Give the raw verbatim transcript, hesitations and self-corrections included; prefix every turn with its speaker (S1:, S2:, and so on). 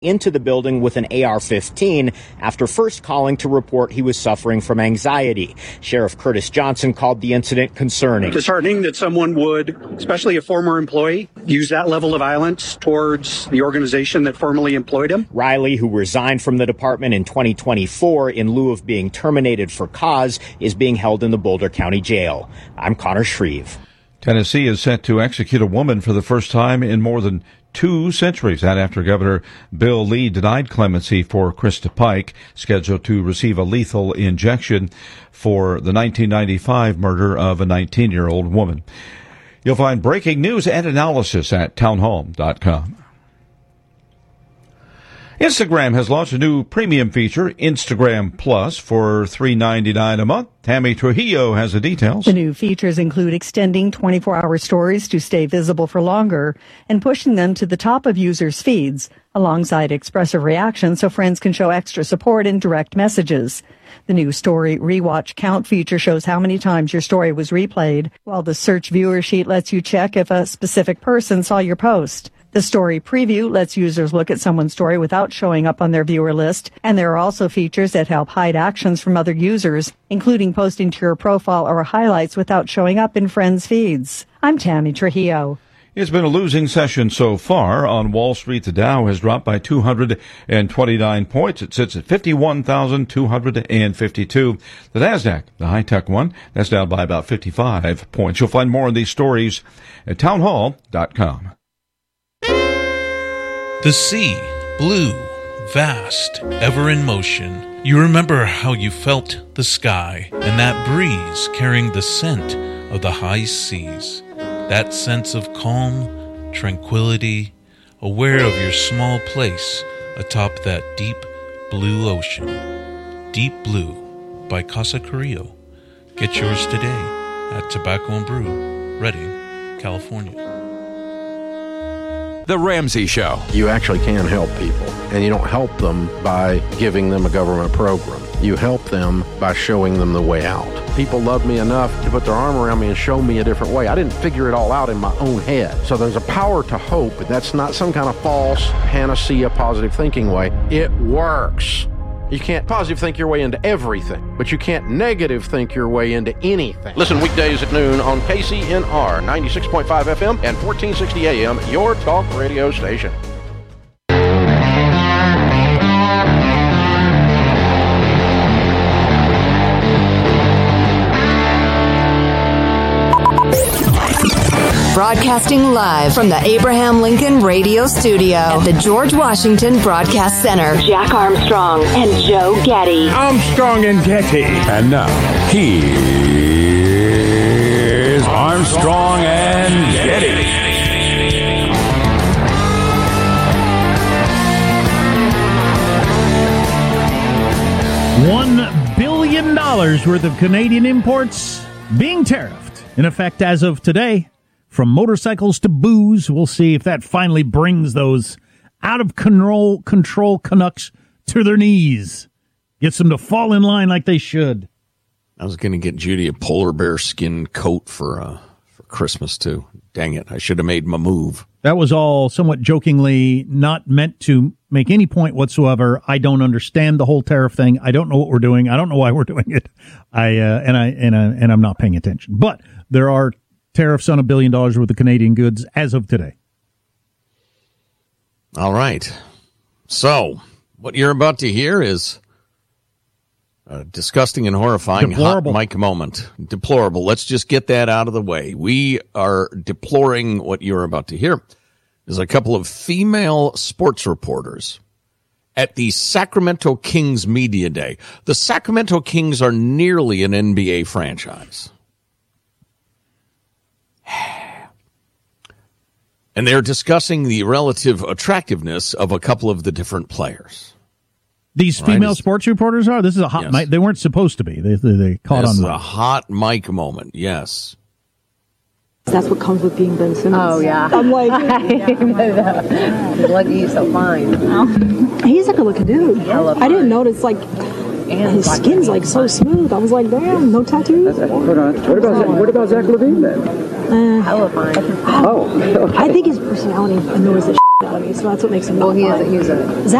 S1: into the building with an A R fifteen after first calling to report he was suffering from anxiety. Sheriff Curtis Johnson called the incident concerning.
S2: Disheartening that someone would, especially a former employee, use that level of violence towards the organization that formerly employed him.
S1: Riley, who resigned from the department in twenty twenty-four in lieu of being terminated for cause, is being held in the Boulder County Jail. I'm Connor Shreve.
S3: Tennessee is set to execute a woman for the first time in more than two centuries. That after Governor Bill Lee denied clemency for Krista Pike, scheduled to receive a lethal injection for the nineteen ninety-five murder of a nineteen-year-old woman. You'll find breaking news and analysis at townhall dot com. Instagram has launched a new premium feature, Instagram Plus, for three ninety-nine a month. Tammy Trujillo has the details.
S4: The new features include extending twenty-four hour stories to stay visible for longer and pushing them to the top of users' feeds, alongside expressive reactions so friends can show extra support in direct messages. The new story rewatch count feature shows how many times your story was replayed, while the search viewer sheet lets you check if a specific person saw your post. The story preview lets users look at someone's story without showing up on their viewer list, and there are also features that help hide actions from other users, including posting to your profile or highlights without showing up in friends' feeds. I'm Tammy Trujillo.
S3: It's been a losing session so far. On Wall Street, the Dow has dropped by two hundred twenty-nine points. It sits at fifty-one thousand two hundred fifty-two. The NASDAQ, the high-tech one, that's down by about fifty-five points. You'll find more on these stories at townhall dot com.
S5: The sea, blue, vast, ever in motion. You remember how you felt the sky and that breeze carrying the scent of the high seas. That sense of calm, tranquility, aware of your small place atop that deep blue ocean. Deep Blue by Casa Carrillo. Get yours today at Tobacco and Brew, Redding, California.
S6: The Ramsey Show.
S7: You actually can help people, and you don't help them by giving them a government program. You help them by showing them the way out. People love me enough to put their arm around me and show me a different way. I didn't figure it all out in my own head. So there's a power to hope, and that's not some kind of false panacea positive thinking way. It works. You can't positive think your way into everything, but you can't negative think your way into anything. Listen weekdays at noon on K C N R ninety-six point five F M and fourteen sixty A M, your talk radio station.
S8: Broadcasting live from the Abraham Lincoln Radio Studio at the George Washington Broadcast Center. Jack Armstrong and Joe Getty.
S9: Armstrong and Getty.
S6: And now, here's Armstrong and Getty.
S9: One billion dollars worth of Canadian imports being tariffed, in effect as of today. From motorcycles to booze, we'll see if that finally brings those out-of-control control Canucks to their knees. Gets them to fall in line like they should.
S7: I was going to get Judy a polar bear skin coat for uh, for Christmas, too. Dang it, I should have made my move.
S9: That was all somewhat jokingly, not meant to make any point whatsoever. I don't understand the whole tariff thing. I don't know what we're doing. I don't know why we're doing it. I uh, and I and I, and I'm not paying attention. But there are tariffs on a billion dollars worth of Canadian goods as of today.
S7: All right. So, what you're about to hear is a disgusting and horrifying
S9: Deplorable.
S7: hot mic moment. Deplorable. Let's just get that out of the way. We are deploring what you're about to hear. There's a couple of female sports reporters at the Sacramento Kings Media Day. The Sacramento Kings are nearly an N B A franchise. And they're discussing the relative attractiveness of a couple of the different players.
S9: These female right? sports reporters are? This is a hot yes. mic. They weren't supposed to be. They they, they caught
S7: this
S9: on.
S7: This is a hot mic moment, yes.
S10: That's what comes with being Ben Simmons.
S11: Oh, yeah.
S10: I'm like,
S11: lucky he's so fine.
S10: He's like a looking dude. I didn't notice, like, and his skin's like so smooth. I was like, damn, no tattoos.
S12: What about what about Zach LaVine then?
S10: Uh,
S11: Hella fine.
S12: Oh, okay.
S10: I think his personality annoys the shit funny, so that's what makes him
S11: Well,
S10: not
S11: he
S10: funny.
S11: doesn't use it.